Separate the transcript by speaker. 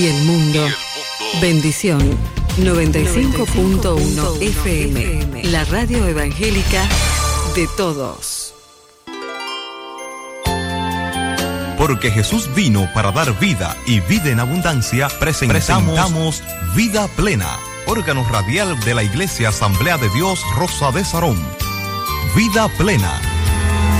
Speaker 1: Y el mundo. Bendición 95.1 FM. La radio evangélica de todos.
Speaker 2: Porque Jesús vino para dar vida y vida en abundancia, presentamos Vida Plena, órgano radial de la Iglesia Asamblea de Dios Rosa de Sarón. Vida Plena,